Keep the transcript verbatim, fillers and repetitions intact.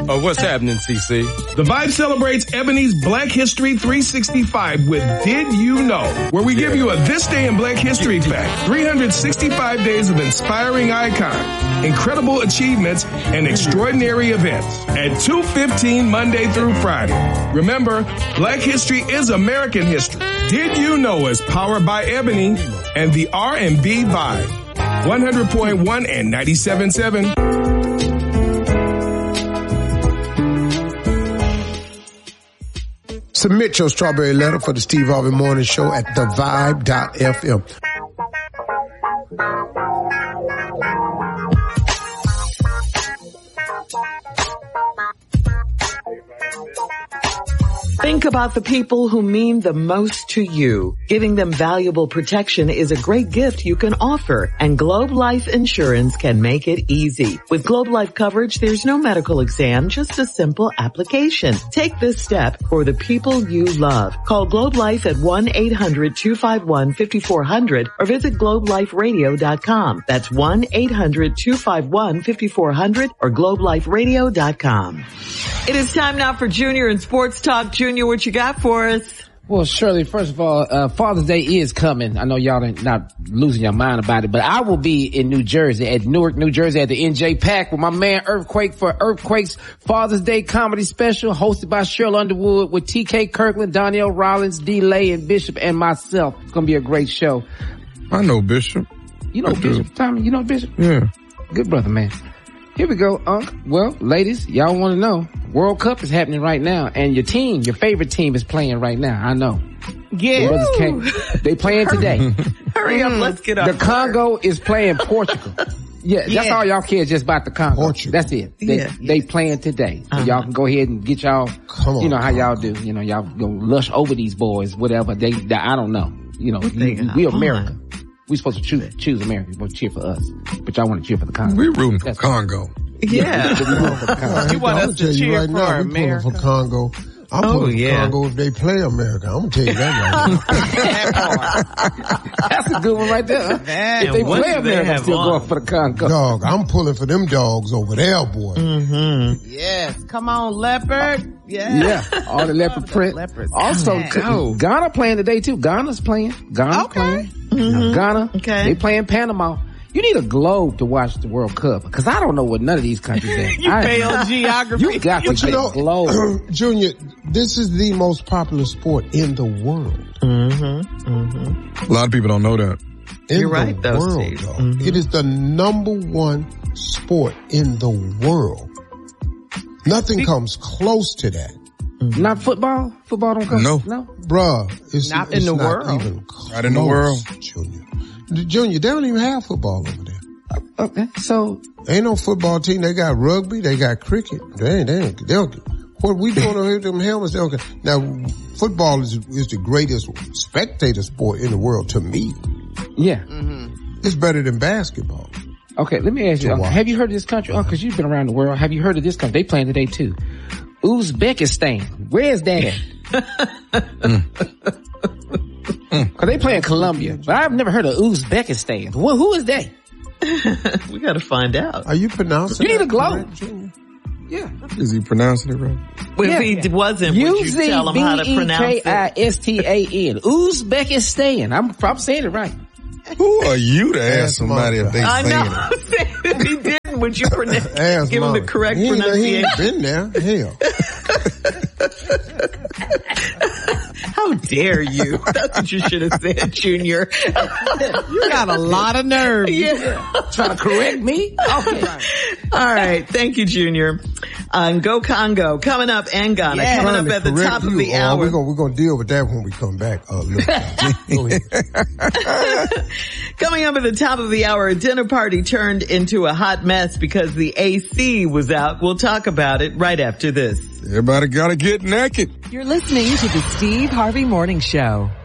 Oh, what's happening, C C? The Vibe celebrates Ebony's Black History three sixty-five with Did You Know? Where we give you a This Day in Black History fact. three hundred sixty-five days of inspiring icons, incredible achievements, and extraordinary events at two fifteen Monday through Friday. Remember, Black History is American history. Did You Know is powered by Ebony and the R and B Vibe. one hundred point one and ninety-seven point seven. Submit your strawberry letter for the Steve Harvey Morning Show at the vibe dot f m. Think about the people who mean the most to you. Giving them valuable protection is a great gift you can offer, and Globe Life Insurance can make it easy. With Globe Life coverage, there's no medical exam, just a simple application. Take this step for the people you love. Call Globe Life at one eight hundred two five one five four zero zero or visit globe life radio dot com. That's one eight hundred two five one five four zero zero or globe life radio dot com. It is time now for Junior and Sports Talk. Junior, what you got for us? Well, Shirley, first of all, uh, Father's Day is coming. I know y'all are not losing your mind about it, but I will be in New Jersey, at Newark, New Jersey, at the N J Pack with my man Earthquake for Earthquake's Father's Day comedy special, hosted by Cheryl Underwood with T K Kirkland, Donnell Rollins, D-Lay, and Bishop, and myself. It's going to be a great show. I know Bishop. You know I Bishop, do. Tommy, you know Bishop? Yeah. Good brother, man. Here we go, Unc. Well, ladies, y'all want to know. World Cup is happening right now, and your team, your favorite team, is playing right now. I know. Yeah. The brothers can't, they playing today. Hurry up, let's get up. The Congo is playing Portugal. Yeah, that's Yeah. all y'all care, just about the Congo. Portugal. That's it. They, Yeah. they playing today. So Uh-huh. y'all can go ahead and get y'all, Come on, you know how y'all Congo. do. You know, y'all go lush over these boys, whatever. They, they I don't know. You know, What they you, got we on? America. We supposed to choose, choose America. We're supposed to cheer for us. But y'all want to cheer for the Congo. We rooting for That's- Congo. Yeah. You want us I'm to tell you cheer right for now, we pulling America? for Congo. I'm Oh, pulling yeah. for Congo if they play America. I'm gonna tell you that right now. That's a good one right there. Huh? Man, if they what play do they America, have I'm still on? going for the Congo. Dog, I'm pulling for them dogs over there, boy. Mm-hmm. Yes, come on, leopard. Yeah, Yeah, all the leopard print. Leopards. Also, Yeah. Ghana Ghana playing today too. Ghana's playing. Ghana Okay. playing. Mm-hmm. Ghana. Okay. They playing Panama. You need a globe to watch the World Cup because I don't know what none of these countries are. You I, failed geography. You got to But you get know, a globe. Junior, this is the most popular sport in the world. Mm-hmm. Mm-hmm. A lot of people don't know that. In You're the right, though, world, Steve. dog. Mhm. It is the number one sport in the world. Nothing comes close to that. Not football. Football don't come. No. no. Bruh, it's Not in it's the not world. even close, Not in the world. Junior. Junior, they don't even have football over there. Okay, so Ain't no football team. They got rugby. They got cricket. They ain't, they ain't, they don't, what we doing over here with them helmets, they don't, now, football is, is the greatest spectator sport in the world to me. yeah. It's better than basketball. Okay, let me ask you. To Uncle, watch. have you heard of this country? Oh, because you've been around the world. Have you heard of this country? They playing today too. Uzbekistan. Where's that at? Cause they play in Colombia, but I've never heard of Uzbekistan. Well, who is that? We got to find out. Are you pronouncing You need that a globe. correct, Junior? Yeah. Is he pronouncing it right? Well, Yeah. if he wasn't, would U you Z tell him B how to E pronounce K it? I S T A N. Uzbekistan. I'm, I'm saying it right. Who are you to ask Ask somebody if they I saying know. it? I'm saying if he didn't, would you pronounce, Ask give him the Mama. correct he ain't, he ain't pronunciation? been there. Hell. How dare you? That's what you should have said, Junior. You got a lot of nerve. Yeah. Trying to correct me? Okay. All right. Thank you, Junior. Um, Go Congo coming up, and Ghana Yeah. coming Trying up to at the correct top of you. the Oh, hour. We're gonna, we're gonna deal with that when we come back. Uh, look. Go ahead. Coming up at the top of the hour, a dinner party turned into a hot mess because the A C was out. We'll talk about it right after this. Everybody gotta get naked. You're listening to the Steve Harvey Morning Show.